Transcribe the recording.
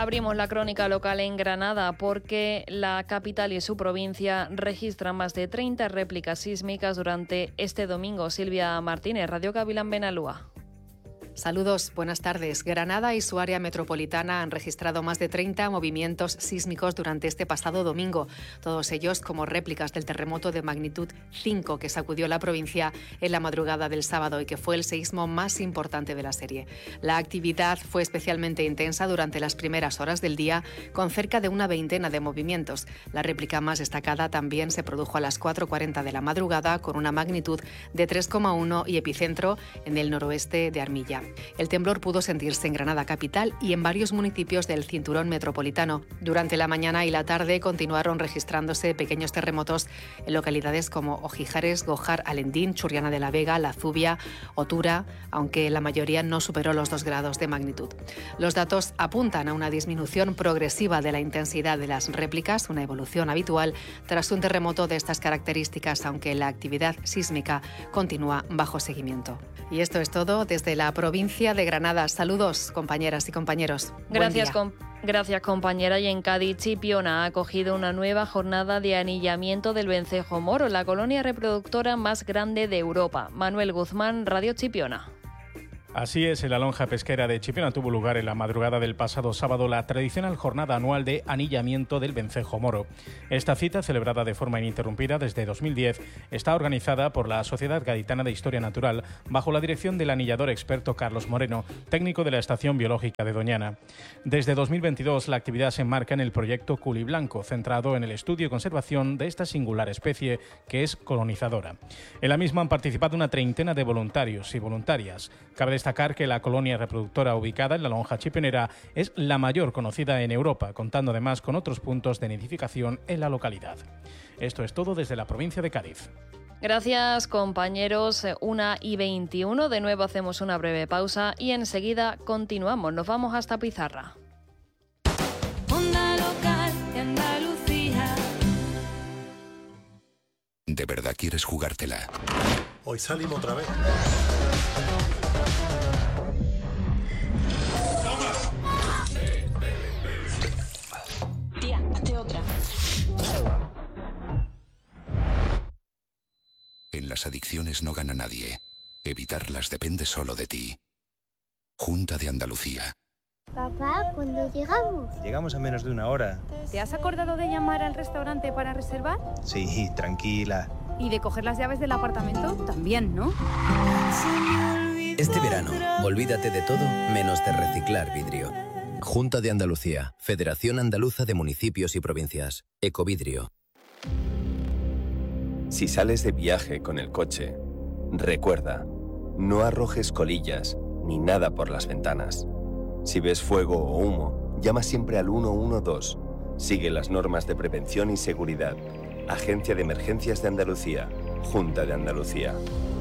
Abrimos la crónica local en Granada porque la capital y su provincia registran más de 30 réplicas sísmicas durante este domingo. Silvia Martínez, Radio Gavilán Benalúa. Saludos, buenas tardes. Granada y su área metropolitana han registrado más de 30 movimientos sísmicos durante este pasado domingo, todos ellos como réplicas del terremoto de magnitud 5 que sacudió la provincia en la madrugada del sábado y que fue el seísmo más importante de la serie. La actividad fue especialmente intensa durante las primeras horas del día, con cerca de una veintena de movimientos. La réplica más destacada también se produjo a las 4:40 de la madrugada, con una magnitud de 3,1 y epicentro en el noroeste de Armilla. El temblor pudo sentirse en Granada capital y en varios municipios del cinturón metropolitano. Durante la mañana y la tarde continuaron registrándose pequeños terremotos en localidades como Ojíjares, Gojar, Alendín, Churriana de la Vega, La Zubia, Otura, aunque la mayoría no superó los 2 grados de magnitud. Los datos apuntan a una disminución progresiva de la intensidad de las réplicas, una evolución habitual tras un terremoto de estas características, aunque la actividad sísmica continúa bajo seguimiento. Y esto es todo desde la provincia de Granada. Saludos, compañeras y compañeros. Gracias, compañera. Y en Cádiz, Chipiona ha acogido una nueva jornada de anillamiento del vencejo moro, la colonia reproductora más grande de Europa. Manuel Guzmán, Radio Chipiona. Así es, en la lonja pesquera de Chipiona tuvo lugar en la madrugada del pasado sábado la tradicional jornada anual de anillamiento del vencejo moro. Esta cita, celebrada de forma ininterrumpida desde 2010, está organizada por la Sociedad Gaditana de Historia Natural bajo la dirección del anillador experto Carlos Moreno, técnico de la Estación Biológica de Doñana. Desde 2022 la actividad se enmarca en el proyecto Culiblanco, centrado en el estudio y conservación de esta singular especie que es colonizadora. En la misma han participado una treintena de voluntarios y voluntarias. Cabe destacar que la colonia reproductora ubicada en la lonja chipionera es la mayor conocida en Europa, contando además con otros puntos de nidificación en la localidad. Esto es todo desde la provincia de Cádiz. Gracias, compañeros. 1:21. De nuevo hacemos una breve pausa y enseguida continuamos. Nos vamos hasta Pizarra. Onda local de Andalucía. ¿De verdad quieres jugártela? Hoy salimos otra vez. Tía, hazte otra. En las adicciones no gana nadie. Evitarlas depende solo de ti. Junta de Andalucía. Papá, ¿cuándo llegamos? Llegamos en menos de una hora. ¿Te has acordado de llamar al restaurante para reservar? Sí, tranquila. ¿Y de coger las llaves del apartamento? También, ¿no? Este verano, olvídate de todo menos de reciclar vidrio. Junta de Andalucía, Federación Andaluza de Municipios y Provincias, Ecovidrio. Si sales de viaje con el coche, recuerda, no arrojes colillas ni nada por las ventanas. Si ves fuego o humo, llama siempre al 112. Sigue las normas de prevención y seguridad. Agencia de Emergencias de Andalucía, Junta de Andalucía.